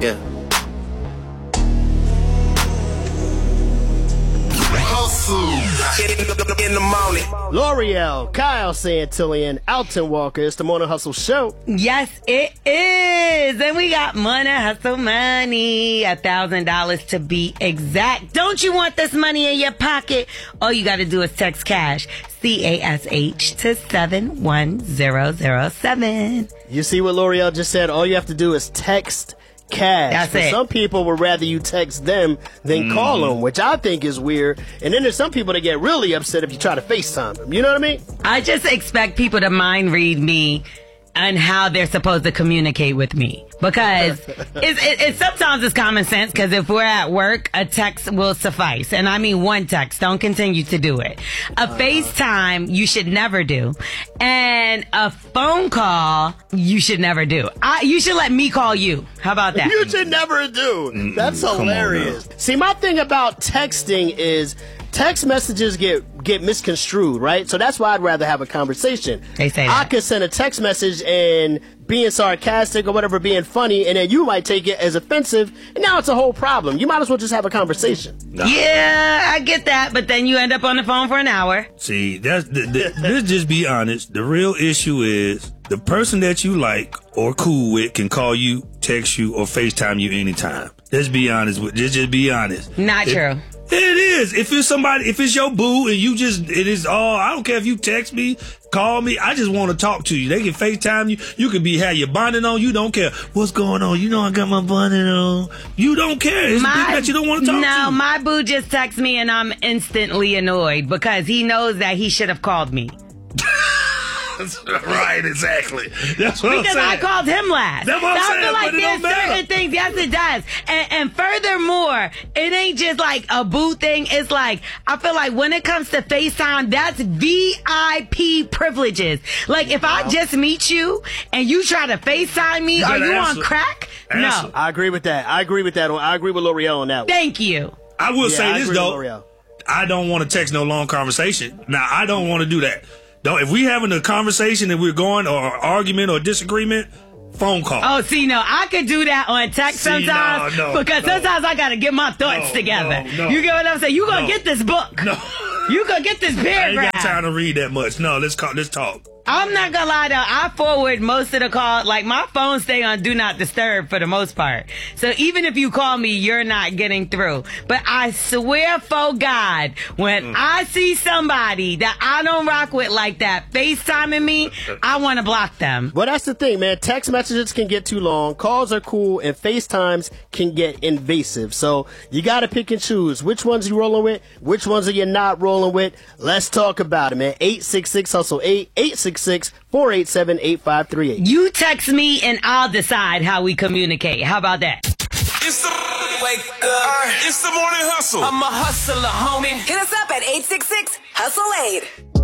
Yeah. In the morning. L'Oreal, Kyle Santillian, Alton Walker. It's the Morning Hustle Show. Yes, it is. And we got Morning Hustle money, $1,000 to be exact. Don't you want this money in your pocket? All you got to do is text cash, CASH, to 71007. You see what L'Oreal just said? All you have to do is text cash. That's it. Some people would rather you text them than call them, which I think is weird. And then there's some people that get really upset if you try to FaceTime them. You know what I mean? I just expect people to mind read me and how they're supposed to communicate with me. Because it sometimes it's common sense, because if we're at work, a text will suffice. And I mean one text. Don't continue to do it. A FaceTime, you should never do. And a phone call, you should never do. You should let me call you. How about that? You should never do. That's hilarious. See, my thing about texting is text messages get misconstrued, right? So that's why I'd rather have a conversation. They say that. I could send a text message and being sarcastic or whatever, being funny, and then you might take it as offensive, and now it's a whole problem. You might as well just have a conversation. Nah. Yeah, I get that, but then you end up on the phone for an hour. See, let's just be honest. The real issue is the person that you like or cool with can call you, text you, or FaceTime you anytime. Let's be honest. Just be honest. Not true. It is. If it's your boo and I don't care if you text me, call me, I just want to talk to you. They can FaceTime you. You can have your bonnet on. You don't care. What's going on? You know I got my bonnet on. You don't care. It's people that you don't want to talk to. No, my boo just texts me and I'm instantly annoyed because he knows that he should have called me. Right, exactly. That's what because I'm saying. I called him last. That's what I'm saying, I feel like but it there's don't matter. certain things. Yes, it does. And furthermore, it ain't just like a boo thing. It's like, I feel like when it comes to FaceTime, that's VIP privileges. Like, if I just meet you and you try to FaceTime me, are you on crack? No. I agree with that. I agree with L'Oreal on that one. Thank you. I will say I this, agree with though. L'Oreal. I don't want to text no long conversation. Now, I don't want to do that. If we having a conversation and we're going or argument or disagreement, phone call. Oh, see, no, I could do that on text sometimes because sometimes I got to get my thoughts together. You get what I'm saying? You gonna get this book. No. You gonna get this paragraph. I ain't got time to read that much. No, let's talk. I'm not gonna lie though, I forward most of the calls. Like, my phone stay on do not disturb for the most part. So even if you call me, you're not getting through. But I swear for God, when I see somebody that I don't rock with like that FaceTiming me, I want to block them. Well, that's the thing, man. Text messages can get too long. Calls are cool, and FaceTimes can get invasive. So you got to pick and choose. Which ones you rolling with? Which ones are you not rolling with? Let's talk about it, man. 866-HUSTLE-8, 866-487-8538. You text me and I'll decide how we communicate. How about that? It's the wake up. It's the morning hustle. I'm a hustler, homie. Hit us up at 866-HUSTLE-8.